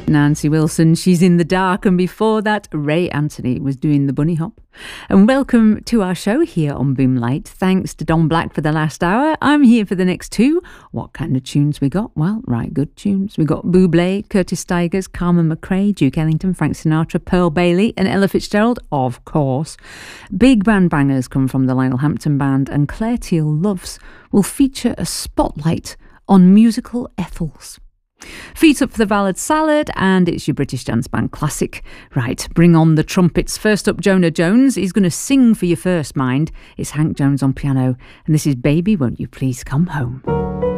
Nancy Wilson, She's in the Dark, and before that Ray Anthony was doing the bunny hop. And welcome to our show here on Boomlight. Thanks to Don Black for the last hour. I'm here for the next two. What kind of tunes we got? Well, right, good tunes. We got Bublé, Curtis Stigers, Carmen McRae, Duke Ellington, Frank Sinatra, Pearl Bailey and Ella Fitzgerald, of course. Big band bangers come from the Lionel Hampton Band, and Claire Teal Loves will feature a spotlight on musical Ethels. Feet up for the Ballad Salad, and it's your British dance band classic. Right, bring on the trumpets. First up, Jonah Jones. He's going to sing for your first mind. It's Hank Jones on piano, and this is Baby, Won't You Please Come Home.